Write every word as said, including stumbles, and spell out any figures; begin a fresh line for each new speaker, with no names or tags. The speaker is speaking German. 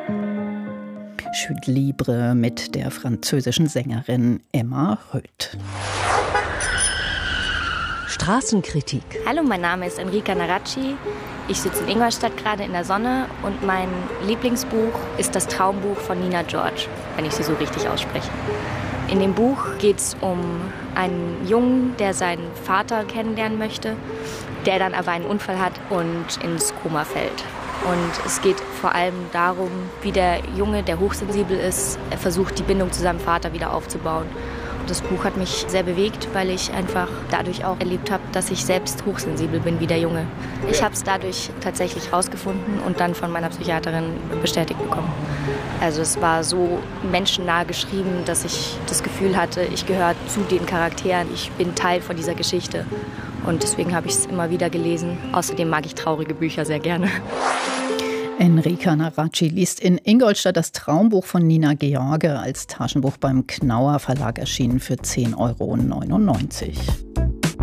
Chute Libre mit der französischen Sängerin Emma Röth.
Straßenkritik.
Hallo, mein Name ist Enrica Naracci. Ich sitze in Ingolstadt gerade in der Sonne und mein Lieblingsbuch ist das Traumbuch von Nina George, wenn ich sie so richtig ausspreche. In dem Buch geht es um einen Jungen, der seinen Vater kennenlernen möchte, der dann aber einen Unfall hat und ins Koma fällt. Und es geht vor allem darum, wie der Junge, der hochsensibel ist, er versucht, die Bindung zu seinem Vater wieder aufzubauen. Und das Buch hat mich sehr bewegt, weil ich einfach dadurch auch erlebt habe, dass ich selbst hochsensibel bin wie der Junge. Ich habe es dadurch tatsächlich rausgefunden und dann von meiner Psychiaterin bestätigt bekommen. Also es war so menschennah geschrieben, dass ich das Gefühl hatte, ich gehöre zu den Charakteren, ich bin Teil von dieser Geschichte. Und deswegen habe ich es immer wieder gelesen. Außerdem mag ich traurige Bücher sehr gerne.
Enrica Naracci liest in Ingolstadt das Traumbuch von Nina George als Taschenbuch beim Knauer Verlag erschienen für zehn Euro neunundneunzig.